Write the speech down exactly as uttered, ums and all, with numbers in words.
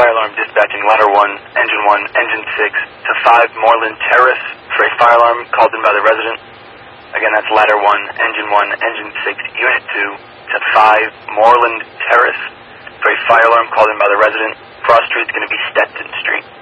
fire alarm dispatching ladder one, engine one, engine six to five Moreland Terrace for a fire alarm called in by the resident. Again, that's ladder one, engine one, engine six, unit two to five Moreland Terrace for a fire alarm called in by the resident. Cross street's going to be Stetson Street.